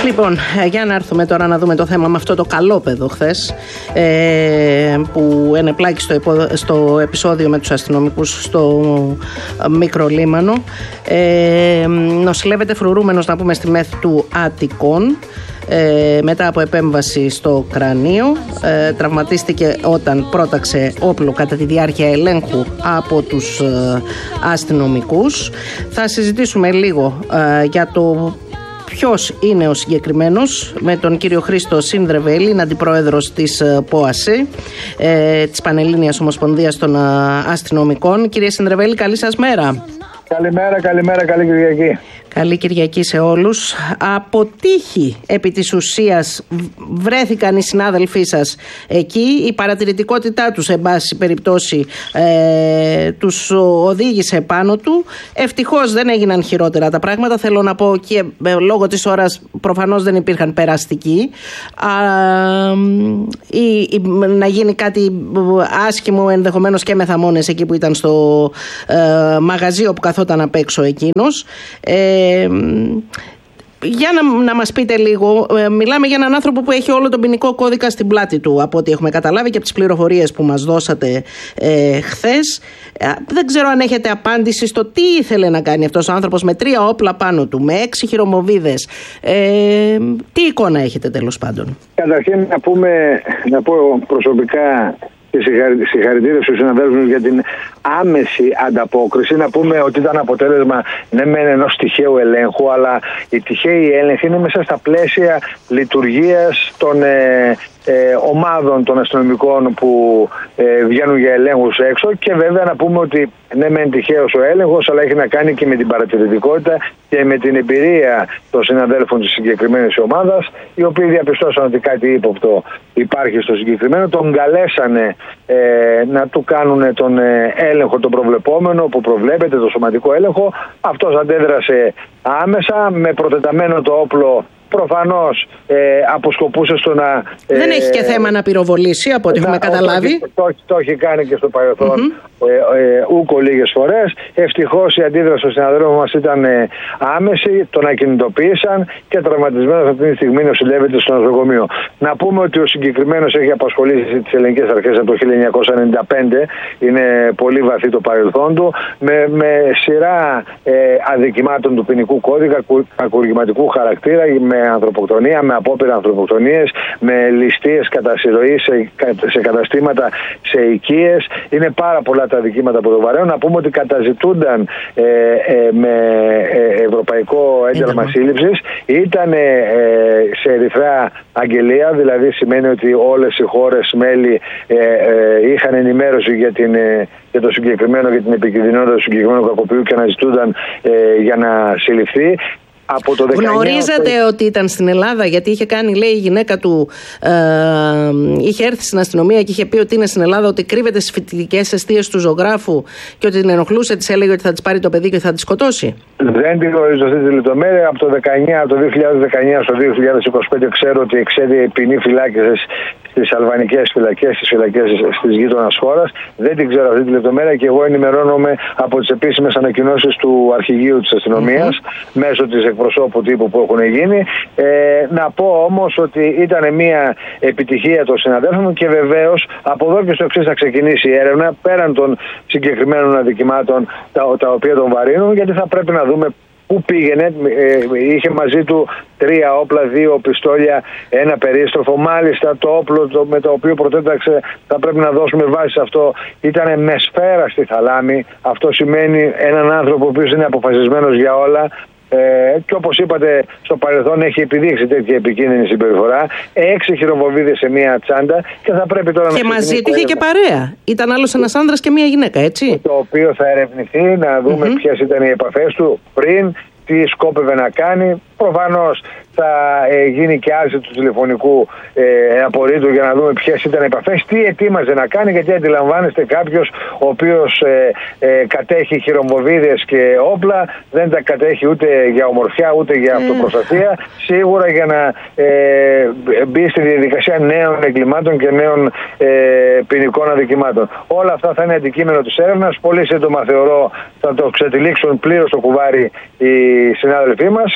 Λοιπόν, για να έρθουμε τώρα να δούμε το θέμα με αυτό το καλόπεδο χθες που ενεπλάκη στο επεισόδιο με τους αστυνομικούς στο Μικρολίμανο. Νοσηλεύεται φρουρούμενος, να πούμε, στη ΜΕΘ του Αττικών μετά από επέμβαση στο κρανίο. Τραυματίστηκε όταν πρόταξε όπλο κατά τη διάρκεια ελέγχου από τους αστυνομικούς. Θα συζητήσουμε λίγο για το ποιος είναι ο συγκεκριμένος με τον κύριο Χρήστο Συνδρεβέλη, είναι αντιπρόεδρος της ΠΟΑΣΕ, της Πανελλήνιας Ομοσπονδίας των Αστυνομικών. Κύριε Συνδρεβέλη, καλή σας μέρα. Καλημέρα, καλή Κυριακή. Καλή Κυριακή σε όλους. Από τύχη επί της ουσίας βρέθηκαν οι συνάδελφοί σας εκεί. Η παρατηρητικότητά τους, εν πάση περιπτώσει, τους οδήγησε πάνω του. Ευτυχώς δεν έγιναν χειρότερα τα πράγματα. Θέλω να πω, και λόγω της ώρας προφανώς δεν υπήρχαν περαστικοί. Να γίνει κάτι άσχημο ενδεχομένως και με θαμώνες εκεί που ήταν στο μαγαζί όπου καθόταν απ' έξω εκείνος. Για να μας πείτε λίγο, μιλάμε για έναν άνθρωπο που έχει όλο τον ποινικό κώδικα στην πλάτη του, από ό,τι έχουμε καταλάβει και από τις πληροφορίες που μας δώσατε χθες. Δεν ξέρω αν έχετε απάντηση στο τι ήθελε να κάνει αυτός ο άνθρωπος με 3 όπλα πάνω του, με 6 χειρομοβίδες. Τι εικόνα έχετε τέλος πάντων? Καταρχήν να πω προσωπικά και συγχαρητήρια στους συναδέλφους για την άμεση ανταπόκριση. Να πούμε ότι ήταν αποτέλεσμα ενός τυχαίου ελέγχου, αλλά η τυχαίοι έλεγχη είναι μέσα στα πλαίσια λειτουργίας των ομάδων των αστυνομικών που βγαίνουν για ελέγχους έξω. Και βέβαια να πούμε ότι ναι, μεν τυχαίος ο έλεγχος, αλλά έχει να κάνει και με την παρατηρητικότητα και με την εμπειρία των συναδέλφων της συγκεκριμένης ομάδας, οι οποίοι διαπιστώσαν ότι κάτι ύποπτο υπάρχει στο συγκεκριμένο. Τον καλέσανε να του κάνουν τον έλεγχο τον προβλεπόμενο που προβλέπεται, το σωματικό έλεγχο. Αυτός αντέδρασε άμεσα με προτεταμένο το όπλο. Προφανώς αποσκοπούσε στο να... Δεν έχει και θέμα να πυροβολήσει, από ό,τι έχουμε καταλάβει. Το έχει κάνει και στο παρελθόν ούκο λίγες φορές. Ευτυχώς η αντίδραση των συναδέλφων μας ήταν άμεση, τον ακινητοποίησαν και τραυματισμένος αυτή τη στιγμή νοσηλεύεται στο νοσοκομείο. Να πούμε ότι ο συγκεκριμένος έχει απασχολήσει τις ελληνικές αρχές από το 1995, είναι πολύ βαθύ το παρελθόν του, με σειρά αδικημάτων του ποινικού κώδικα, κακουργηματικού χαρακτήρα, με ανθρωποκτονία, με απόπειρα ανθρωποκτονίες, με ληστείες κατά συρροή σε καταστήματα, σε οικίες. Είναι πάρα πολλά τα αδικήματα που το βαραίνουν. Να πούμε ότι καταζητούνταν με ευρωπαϊκό ένταλμα σύλληψης. Ήταν σε ερυθρά αγγελία, δηλαδή σημαίνει ότι όλες οι χώρες μέλη είχαν ενημέρωση για το συγκεκριμένο, για την επικινδυνότητα του συγκεκριμένου κακοποιού και αναζητούνταν για να συλληφθεί. Γνωρίζατε ότι ήταν στην Ελλάδα? Γιατί είχε κάνει, λέει, η γυναίκα του, είχε έρθει στην αστυνομία και είχε πει ότι είναι στην Ελλάδα, ότι κρύβεται στις φοιτητικές εστίες του ζωγράφου και ότι την ενοχλούσε, της έλεγε ότι θα της πάρει το παιδί και θα τη σκοτώσει. Δεν την γνωρίζω αυτή τη λεπτομέρεια. Από το 2019 στο 2025 ξέρω ότι εξέδειε ποινή φυλάκισης στις αλβανικές φυλακές, στις φυλακές της γείτονας χώρας. Δεν την ξέρω αυτή τη λεπτομέρεια και εγώ ενημερώνομαι από τις επίσημες ανακοινώσεις του αρχηγείου της αστυνομίας μέσω της εκπροσώπου τύπου που έχουν γίνει. Να πω όμως ότι ήταν μια επιτυχία των συναδέλφων και βεβαίως από εδώ και στο εξής θα ξεκινήσει η έρευνα πέραν των συγκεκριμένων αδικημάτων τα οποία τον βαρύνουν, γιατί θα πρέπει να δούμε πού πήγαινε. Είχε μαζί του 3 όπλα, 2 πιστόλια, 1 περίστροφο. Μάλιστα το όπλο με το οποίο προτέταξε, θα πρέπει να δώσουμε βάση σε αυτό, ήταν με σφαίρα στη θαλάμη. Αυτό σημαίνει έναν άνθρωπο ο οποίος είναι αποφασισμένος για όλα. Και όπως είπατε, στο παρελθόν έχει επιδείξει τέτοια επικίνδυνη συμπεριφορά. 6 χειροβοβίδες σε μία τσάντα και θα πρέπει τώρα και μαζί του είχε και παρέα. Ήταν άλλος ένας άνδρας και μία γυναίκα, έτσι. Το οποίο θα ερευνηθεί, να δούμε ποιες ήταν οι επαφές του πριν, τι σκόπευε να κάνει. Προφανώς θα γίνει και άρση του τηλεφωνικού απορρίτου για να δούμε ποιες ήταν οι επαφές, τι ετοίμαζε να κάνει, γιατί αντιλαμβάνεστε κάποιος ο οποίος κατέχει χειρομβοβίδες και όπλα, δεν τα κατέχει ούτε για ομορφιά ούτε για αυτοπροστασία, σίγουρα για να μπει στη διαδικασία νέων εγκλημάτων και νέων ποινικών αδικημάτων. Όλα αυτά θα είναι αντικείμενο της έρευνας. Πολύ σύντομα θεωρώ θα το ξετυλίξουν πλήρως το κουβάρι οι συνάδελφοί μας και θα έχουμε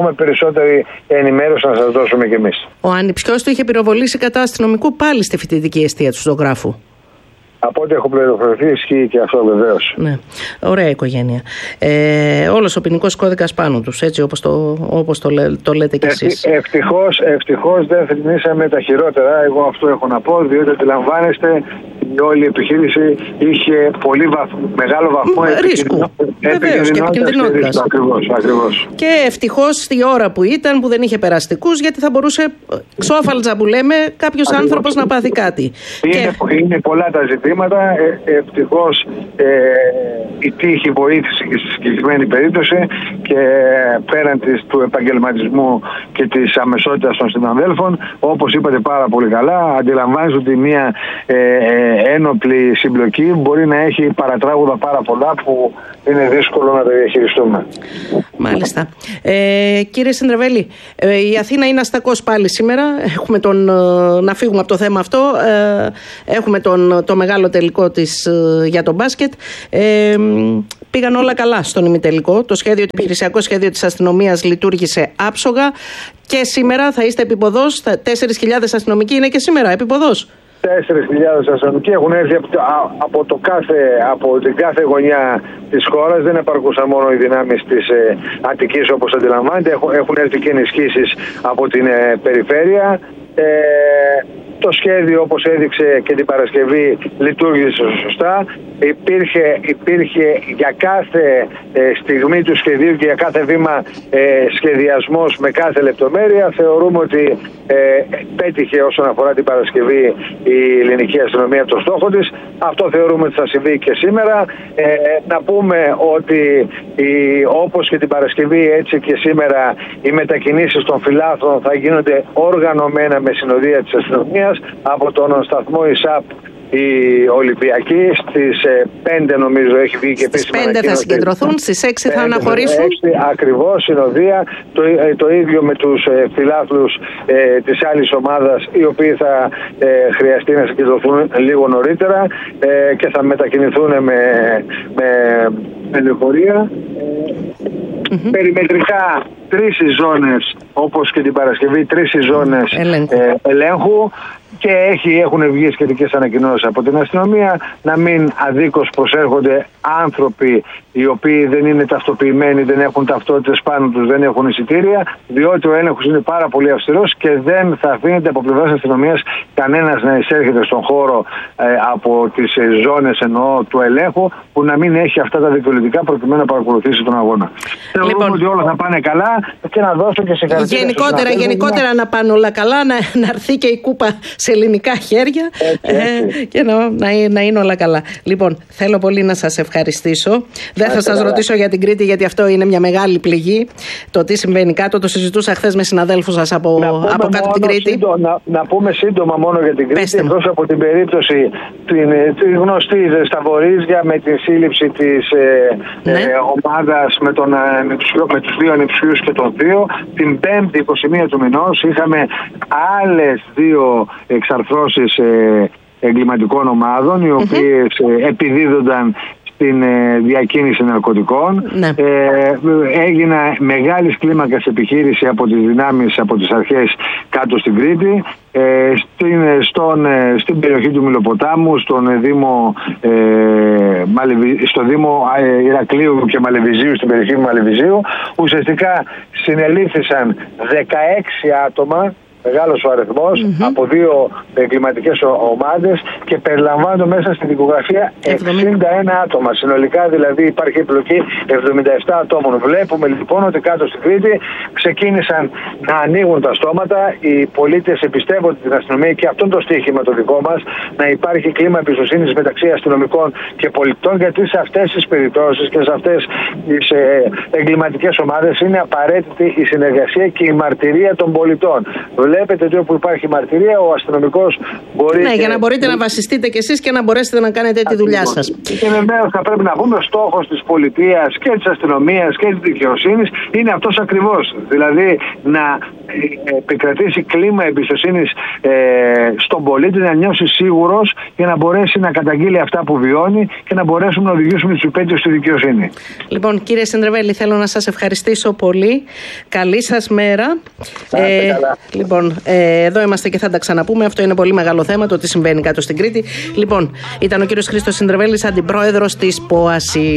έχουμε περισσότερη ενημέρωση να σας δώσουμε κι εμείς. Ο ανιψιός του είχε πυροβολήσει κατά αστυνομικού πάλι στη φοιτητική εστία του Ζωγράφου. Από ό,τι έχω πληροφορηθεί, ισχύει και αυτό βεβαίως. Ναι, ωραία οικογένεια. Όλος ο ποινικός κώδικας πάνω τους, έτσι όπως το λέτε κι εσείς. Ευτυχώς δεν θρηνήσαμε τα χειρότερα. Εγώ αυτό έχω να πω, διότι αντιλαμβάνεστε, η όλη επιχείρηση είχε πολύ μεγάλο βαθμό επικινδυνότητας. Ακριβώς. Και ευτυχώς η ώρα που ήταν, που δεν είχε περαστικούς, γιατί θα μπορούσε ξόφαλτζα που λέμε κάποιος άνθρωπος να πάθει κάτι. Είναι πολλά τα ζητήματα. Ευτυχώς η τύχη βοήθησε και στη συγκεκριμένη περίπτωση και πέραν του επαγγελματισμού και της αμεσότητας των συναδέλφων, όπως είπατε πάρα πολύ καλά, αντιλαμβάνεστε ότι μια ένοπλη συμπλοκή μπορεί να έχει παρατράγουδα πάρα πολλά που είναι δύσκολο να τα διαχειριστούμε. Μάλιστα. Κύριε Σεντρεβέλη, η Αθήνα είναι αστακός πάλι σήμερα. Έχουμε να φύγουμε από το θέμα αυτό. Έχουμε το μεγάλο τελικό της για το μπάσκετ. Πήγαν όλα καλά στον ημιτελικό. Το επιχειρησιακό σχέδιο της αστυνομίας λειτουργήσε άψογα και σήμερα θα είστε επίποδος. 4.000 αστυνομικοί είναι και σήμερα επίποδος. 4.000 αστυνομικοί έχουν έρθει από την κάθε γωνιά της χώρας. Δεν επαρκούσαν μόνο οι δυνάμεις της Αττικής, όπως αντιλαμβάνεται. Έχουν έρθει και ενισχύσεις από την περιφέρεια. Το σχέδιο, όπως έδειξε και την Παρασκευή, λειτουργήσε σωστά. Υπήρχε για κάθε στιγμή του σχεδίου και για κάθε βήμα σχεδιασμός με κάθε λεπτομέρεια. Θεωρούμε ότι πέτυχε όσον αφορά την Παρασκευή η ελληνική αστυνομία το στόχο της. Αυτό θεωρούμε ότι θα συμβεί και σήμερα. Να πούμε ότι όπως και την Παρασκευή, έτσι και σήμερα οι μετακινήσεις των φυλάθρων θα γίνονται οργανωμένα με συνοδεία της αστυνομίας από τον σταθμό ΙΣΑΠ. Η Ολυμπιακή στις 5 νομίζω έχει βγει και επίσημα. Στις 5 θα συγκεντρωθούν, στις 6 θα αναχωρήσουν. Ακριβώς, συνοδεία. Το ίδιο με τους φιλάθλους της άλλης ομάδας, οι οποίοι θα χρειαστεί να συγκεντρωθούν λίγο νωρίτερα και θα μετακινηθούν με λεωφορεία. Περιμετρικά 3 ζώνες, όπως και την Παρασκευή, 3 ζώνες ελέγχου. Και έχουν βγει σχετικές ανακοινώσεις από την αστυνομία να μην αδίκως προσέρχονται άνθρωποι οι οποίοι δεν είναι ταυτοποιημένοι, δεν έχουν ταυτότητες πάνω τους, δεν έχουν εισιτήρια, διότι ο έλεγχος είναι πάρα πολύ αυστηρός και δεν θα αφήνεται από πλευράς αστυνομίας κανένας να εισέρχεται στον χώρο από τις ζώνες του ελέγχου που να μην έχει αυτά τα δικαιολογικά προκειμένου να παρακολουθήσει τον αγώνα. Θεωρούμε ότι όλα θα πάνε καλά και να δώσω και σε συγχαρητήρια. Γενικότερα να πάνε όλα καλά, να έρθει και η κούπα σε ελληνικά χέρια και να είναι όλα καλά. Λοιπόν, θέλω πολύ να σας ευχαριστήσω. Δεν θα σας ρωτήσω για την Κρήτη, γιατί αυτό είναι μια μεγάλη πληγή. Το τι συμβαίνει κάτω, το συζητούσα χθες με συναδέλφους σας από κάτω την Κρήτη. Να πούμε σύντομα μόνο για την Κρήτη, εκτός από την περίπτωση την γνωστή Σταβορίζια με τη σύλληψη της ομάδας με τους 2 ανιψιούς και τον 2. Την 5η 21 του μηνός είχαμε άλλες 2 εξαρθρώσεις εγκληματικών ομάδων, οι οποίες επιδίδονταν στην διακίνηση ναρκωτικών. Έγινε μεγάλης κλίμακας επιχείρηση από τις δυνάμεις, από τις αρχές κάτω στην Κρήτη, στην περιοχή του Μηλοποτάμου, στον Δήμο, στο Δήμο Ηρακλείου και Μαλεβιζίου, στην περιοχή του Μαλεβιζίου. Ουσιαστικά συνελήφθησαν 16 άτομα, μεγάλος ο αριθμός, από 2 εγκληματικές ομάδες και περιλαμβάνονται μέσα στην δικογραφία 61 άτομα. Συνολικά δηλαδή υπάρχει εμπλοκή 77 ατόμων. Βλέπουμε λοιπόν ότι κάτω στην Κρήτη ξεκίνησαν να ανοίγουν τα στόματα. Οι πολίτες εμπιστεύονται την αστυνομία και αυτό το στοίχημα το δικό μας, να υπάρχει κλίμα εμπιστοσύνης μεταξύ αστυνομικών και πολιτών, γιατί σε αυτές τις περιπτώσεις και σε αυτές τις εγκληματικές ομάδες είναι απαραίτητη η συνεργασία και η μαρτυρία των πολιτών. Βλέπετε ότι όπου υπάρχει μαρτυρία, ο αστυνομικός μπορεί. Ναι, για να μπορείτε να βασιστείτε κι εσείς και να μπορέσετε να κάνετε τη δουλειά σας. Και βεβαίως θα πρέπει να πούμε, στόχος της πολιτείας και της αστυνομίας και της δικαιοσύνης είναι αυτός ακριβώς. Δηλαδή να επικρατήσει κλίμα εμπιστοσύνης στον πολίτη, να νιώσει σίγουρος για να μπορέσει να καταγγείλει αυτά που βιώνει και να μπορέσουμε να οδηγήσουμε τους υπέτειους στη δικαιοσύνη. Λοιπόν, κύριε Σεντρεβέλη, θέλω να σας ευχαριστήσω πολύ. Καλή σας μέρα. Λοιπόν, εδώ είμαστε και θα τα ξαναπούμε. Αυτό είναι πολύ μεγάλο θέμα, το τι συμβαίνει κάτω στην Κρήτη. Λοιπόν, ήταν ο κύριος Χρήστος Σεντρεβέλης, αντιπρόεδρος της ΠΟΑΣΗ.